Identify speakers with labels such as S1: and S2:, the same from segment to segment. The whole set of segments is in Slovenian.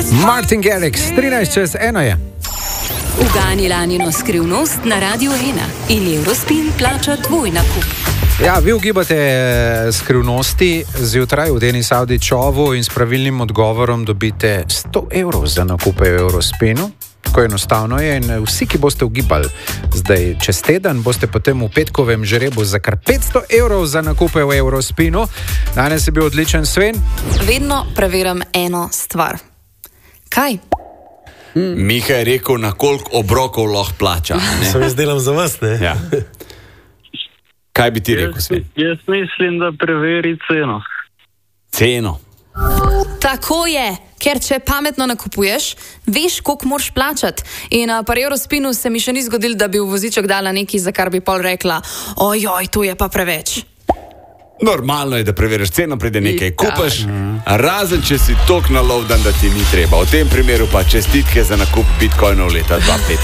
S1: Martin Garrix, 13:01 je.
S2: Ugani lanino skrivnost na Radiu 1 in Eurospin plača tvoj nakup.
S1: Ja, vi ugibate skrivnosti zjutraj v Denis Avdićovu in s pravilnim odgovorom dobite 100 evrov za nakupe v Eurospinu. Tako enostavno je in vsi, ki boste ugibali zdaj čez teden, boste potem v petkovem žrebu za kar 500 evrov za nakupe v Eurospinu. Danes je bil odličen Sven.
S2: Vedno preverjam eno stvar. Kaj?
S3: Miha je rekel, na koliko obrokov lahko plača.
S4: Sem jaz delam za vas, ne?
S3: Ja. Kaj bi ti rekel, Sven?
S5: Jaz mislim, da preveri ceno.
S3: Ceno.
S2: Tako je, ker če pametno nakupuješ, veš, koliko moraš plačati. In pri Eurospinu se mi še ni zgodilo, da bi v voziček dala nekaj, za kar bi pol rekla, ojoj, to je pa preveč.
S3: Normalno je, da preveriš ceno, pride nekaj kupaš, razen če si tok nalovdan, da ti ni treba. V tem primeru pa čestitke za nakup bitcoinov leta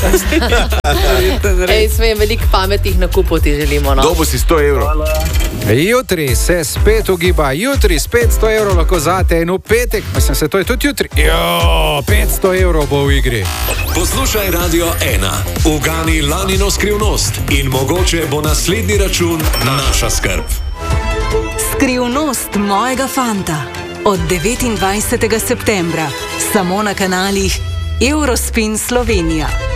S3: 2015.
S6: Ej, Sven, veliko pametnih nakupov ti želimo, no?
S3: Dobo si 100 evrov.
S1: Jutri se spet ugiba, jutri spet 100 evrov lahko zate in v petek, mislim se, to je tudi jutri. 500 evrov bo v igri.
S7: Poslušaj Radio 1, ugani lanino skrivnost in mogoče bo naslednji račun naša skrb.
S8: Skrivnost mojega fanta od 29. septembra samo na kanalih Eurospin Slovenija.